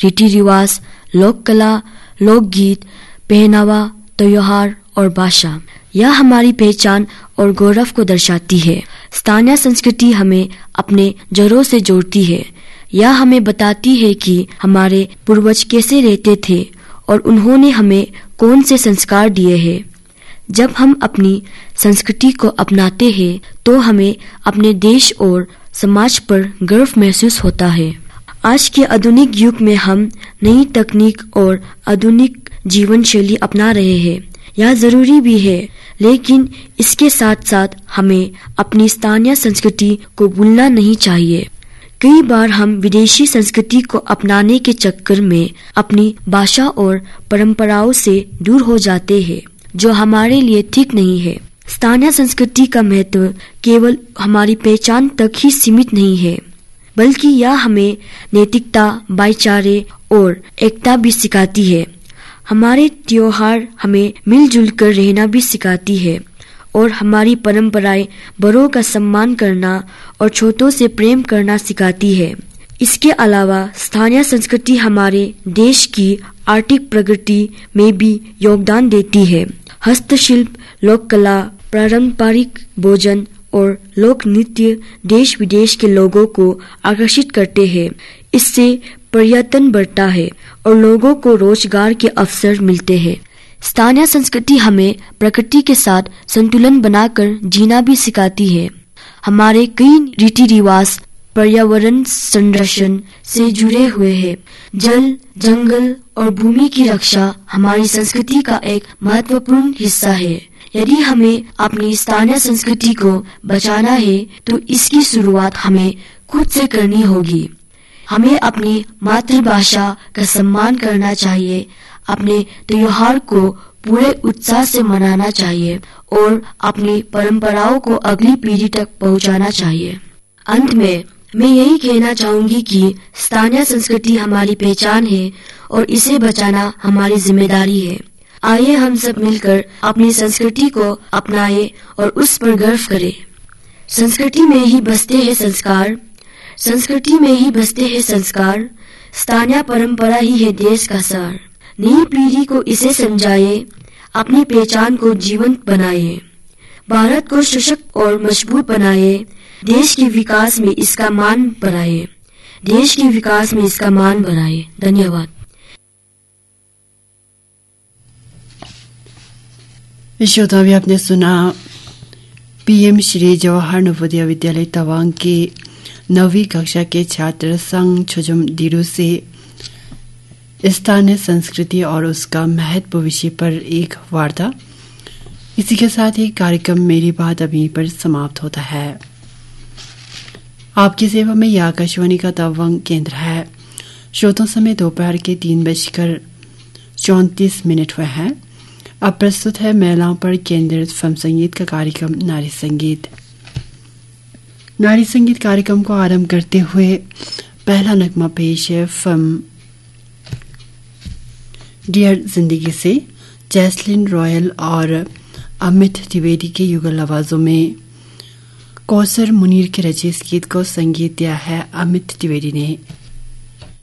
रीति रिवाज, लोक कला, लोकगीत, पहनावा, त्योहार और भाषा। यह हमारी पहचान और गौरव को दर्शाती है। स्थानीय संस्कृति हमें अपने जड़ों से जोड़ती है। यह हमें बताती है कि हमारे पूर्वज कैसे रहते थे और उन्होंने हमें कौन से संस्कार दिए हैं। जब हम अपनी संस्कृति को अपनाते हैं तो हमें अपने देश और समाज पर गर्व महसूस होता है। आज के आधुनिक युग में हम नई तकनीक और आधुनिक जीवन शैली अपना रहे हैं। यह जरूरी भी है, लेकिन इसके साथ साथ हमें अपनी स्थानीय संस्कृति को भूलना नहीं चाहिए। कई बार हम विदेशी संस्कृति को अपनाने के चक्कर में अपनी भाषा और परंपराओं से दूर हो जाते हैं, जो हमारे लिए ठीक नहीं है। स्थानीय संस्कृति का महत्व केवल हमारी पहचान तक ही सीमित नहीं है, बल्कि यह हमें नैतिकता, भाईचारे और एकता भी सिखाती है। हमारे त्योहार हमें मिलजुल कर रहना भी सिखाती है और हमारी परंपराएं बड़ों का सम्मान करना और छोटों से प्रेम करना सिखाती है। इसके अलावा स्थानीय संस्कृति हमारे देश की आर्थिक प्रगति में भी योगदान देती है। हस्तशिल्प, लोक कला, पारंपरिक भोजन और लोक नृत्य देश विदेश के लोगों को आकर्षित करते हैं। इससे पर्यटन बढ़ता है और लोगों को रोजगार के अवसर मिलते हैं। स्थानीय संस्कृति हमें प्रकृति के साथ संतुलन बनाकर जीना भी सिखाती है। हमारे कई रीति रिवाज पर्यावरण संरक्षण से जुड़े हुए हैं। जल, जंगल और भूमि की रक्षा हमारी संस्कृति का एक महत्वपूर्ण हिस्सा है। यदि हमें अपनी स्थानीय संस्कृति को बचाना है तो इसकी शुरुआत हमें खुद से करनी होगी। हमें अपनी मातृभाषा का सम्मान करना चाहिए, अपने त्योहार को पूरे उत्साह से मनाना चाहिए और अपनी परंपराओं को अगली पीढ़ी तक पहुंचाना चाहिए। अंत में मैं यही कहना चाहूंगी कि स्थानीय संस्कृति हमारी पहचान है और इसे बचाना हमारी जिम्मेदारी है। आइए हम सब मिलकर अपनी संस्कृति को अपनाएं और उस पर गर्व करें। संस्कृति में ही बसते हैं संस्कार, संस्कृति में ही बसते हैं संस्कार। स्थानीय परंपरा ही है देश का सार। नई पीढ़ी को इसे समझाए, अपनी पहचान को जीवंत बनाए, भारत को सशक्त और मजबूत बनाए, देश के विकास में इसका मान बढ़ाए, देश के विकास में इसका मान बढ़ाए। धन्यवाद। श्रोता, अभी आपने सुना पीएम श्री जवाहर नवोदय विद्यालय तवांग के 9वीं कक्षा के छात्र संग छोजुम दिरु से स्थानीय संस्कृति और उसका महत्व विषय पर एक वार्ता। इसी के साथ ही कार्यक्रम मेरी बात अभी पर समाप्त होता है। आपकी सेवा में यह आकाशवाणी का तवांग केंद्र है। श्रोतों समय दोपहर के 3:34 हुए हैं। अब प्रस्तुत है महिलाओं पर केंद्रित फिल्म संगीत का कार्यक्रम नारी संगीत। नारी संगीत कार्यक्रम को आरंभ करते हुए पहला नगमा पेश है फिल्म डियर जिंदगी से जैस्लिन रॉयल और अमित द्विवेदी के युगल आवाजों में। कौसर मुनीर के रचे इस गीत को संगीत दिया है अमित द्विवेदी ने।